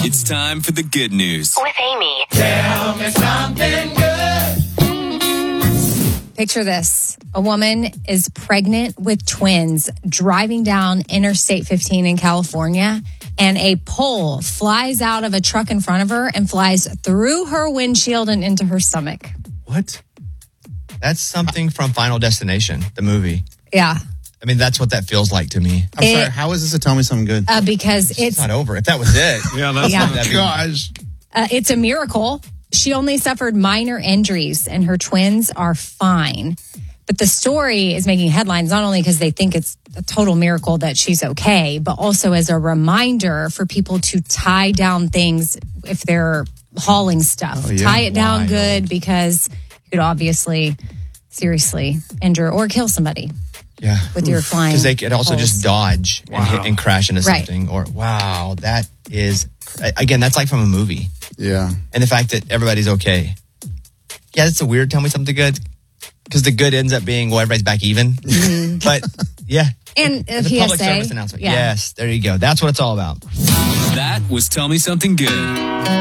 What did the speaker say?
It's time for the good news. With Amy. Tell me something good. Picture this. A woman is pregnant with twins driving down Interstate 15 in California, and a pole flies out of a truck in front of her and flies through her windshield and into her stomach. What? That's something from Final Destination, the movie. Yeah. I mean, that's what that feels like to me. I'm sorry, how is this a Tell Me Something Good? Because It's not over. If that was it. Gosh. It's a miracle. She only suffered minor injuries, and her twins are fine. But the story is making headlines not only because they think it's a total miracle that she's okay, but also as a reminder for people to tie down things if they're hauling stuff. Oh, yeah. Tie it down Wild. good, because you could obviously seriously injure or kill somebody Yeah. with your flying. Because they could also poles. just dodge and hit and crash into Right. something. Or, wow, that is, again, that's like from a movie. Yeah. And the fact that everybody's okay. Yeah, that's a weird Tell Me Something Good. Because the good ends up being, well, everybody's back even. But, yeah. And a It's a PSA. public service announcement. Yeah. Yes, there you go. That's what it's all about. That was Tell Me Something Good.